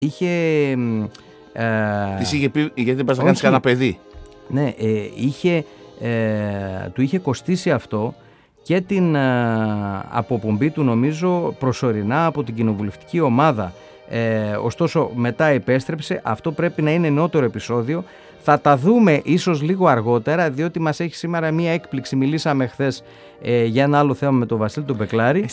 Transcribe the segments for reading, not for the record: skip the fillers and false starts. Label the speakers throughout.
Speaker 1: είχε...
Speaker 2: Της είχε πει γιατί δεν πας να κάνεις κανένα παιδί.
Speaker 1: Ναι, του είχε κοστίσει αυτό και την αποπομπή του, νομίζω, προσωρινά από την κοινοβουλευτική ομάδα. Ωστόσο μετά επέστρεψε. Αυτό πρέπει να είναι νεότερο επεισόδιο. Θα τα δούμε ίσως λίγο αργότερα, διότι μας έχει σήμερα μία έκπληξη. Μιλήσαμε χθες για ένα άλλο θέμα με τον Βασίλη τον Μπεκλάρη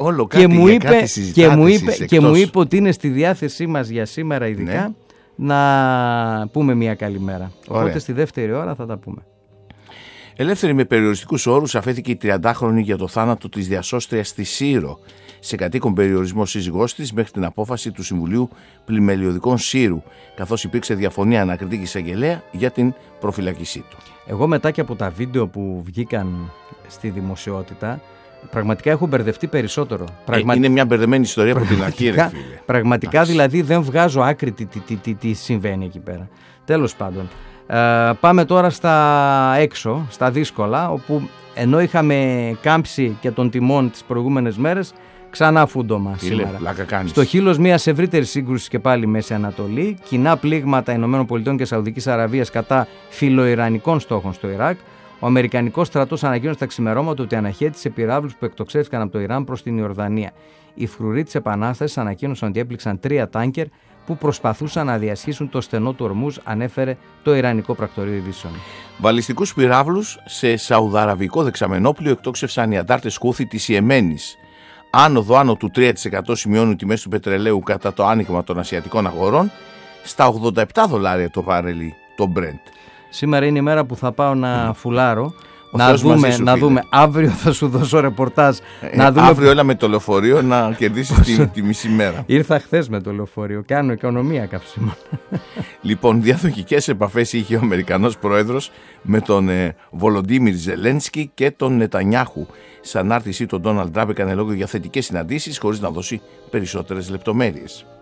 Speaker 1: και μου είπε ότι είναι στη διάθεσή μας για σήμερα ειδικά να πούμε μία καλημέρα. Οπότε στη δεύτερη ώρα θα τα πούμε.
Speaker 2: Ελεύθερη με περιοριστικούς όρους αφέθηκε η 30χρονη για το θάνατο της διασώστριας στη Σύρο, σε κατοίκον περιορισμό σύζυγός της μέχρι την απόφαση του Συμβουλίου Πλημελιωδικών Σύρου, καθώς υπήρξε διαφωνία ανακριτική εισαγγελέα για την προφυλάκησή του.
Speaker 1: Εγώ μετά και από τα βίντεο που βγήκαν στη δημοσιότητα, πραγματικά έχω μπερδευτεί περισσότερο.
Speaker 2: Είναι μια μπερδεμένη ιστορία από την αρχή, ρε φίλε.
Speaker 1: Πραγματικά δηλαδή δεν βγάζω άκρη τι συμβαίνει εκεί πέρα. Τέλος πάντων. Πάμε τώρα στα έξω, στα δύσκολα, όπου ενώ είχαμε κάμψει και των τιμών τις προηγούμενες μέρες, ξανά φούντομα σήμερα. Στο χείλος μιας ευρύτερης σύγκρουσης και πάλι Μέση Ανατολή, κοινά πλήγματα ΗΠΑ και Σαουδικής Αραβίας κατά φιλοϊρανικών στόχων στο Ιράκ. Ο Αμερικανικός στρατός ανακοίνωσε τα ξημερώματα ότι αναχέτησε πυράβλους που εκτοξεύτηκαν από το Ιράν προς την Ιορδανία. Οι φρουροί της Επανάστασης ανακοίνωσαν ότι έπληξαν 3 τάνκερ που προσπαθούσαν να διασχίσουν το στενό του Ορμούζ, ανέφερε το Ιρανικό Πρακτορείο Ειδήσεων.
Speaker 2: Βαλιστικούς πυράβλους σε σαουδαραβικό δεξαμενόπλιο εκτόξευσαν οι αντάρτες Χούθη της Ιεμένης. Άνω του 3% σημειώνουν τιμές του πετρελαίου κατά το άνοιγμα των ασιατικών αγορών, στα $87 το βάρελι το Brent.
Speaker 1: Σήμερα είναι η μέρα που θα πάω να φουλάρω. Να δούμε. Αύριο θα σου δώσω ρεπορτάζ.
Speaker 2: Αύριο έλα με το λεωφορείο να κερδίσεις τη μισή μέρα.
Speaker 1: Ήρθα χθες με το λεωφορείο. Κάνω οικονομία καυσίμων.
Speaker 2: Λοιπόν, διαδοχικές επαφές είχε ο Αμερικανός πρόεδρος με τον Βολοντίμιρ Ζελένσκι και τον Νετανιάχου. Σαν άρτηση τον Ντόναλντ Τραμπ έκανε λόγο για θετικές συναντήσεις χωρίς να δώσει περισσότερες λεπτομέρειες.